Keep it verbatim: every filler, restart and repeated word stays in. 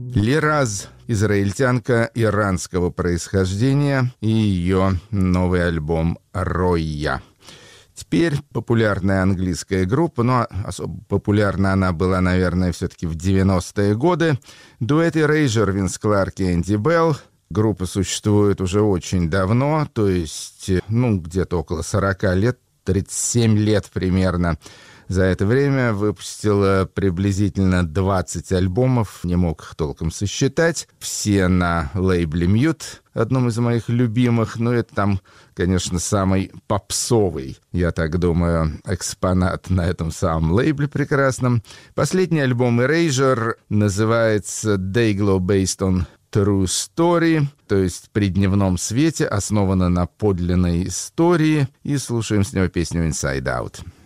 Лираз, израильтянка иранского происхождения, и ее новый альбом «Ройя». Теперь популярная английская группа, но особо популярна она была, наверное, все-таки в девяностые годы. Дуэт Erasure, Винс Кларк и Энди Белл. Группа существует уже очень давно, то есть, ну, где-то около сорок лет, тридцать семь лет примерно. За это время выпустила приблизительно двадцать альбомов, не мог их толком сосчитать. Все на лейбле Mute, одном из моих любимых. Но это там, конечно, самый попсовый, я так думаю, экспонат на этом самом лейбле прекрасном. Последний альбом Erasure называется Dayglow Based on True Story, то есть при дневном свете, основана на подлинной истории. И слушаем с него песню Inside Out.